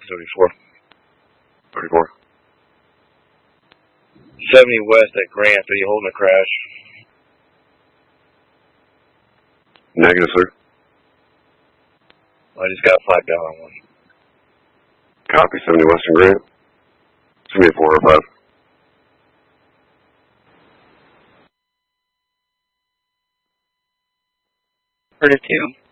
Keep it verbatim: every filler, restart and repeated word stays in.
seventy-four. thirty-four. seventy west at Grant. Are you holding a crash? Negative, sir. I just got a flag down on one. Copy, seventy Western Grant. Send me a four or five. thirty-two.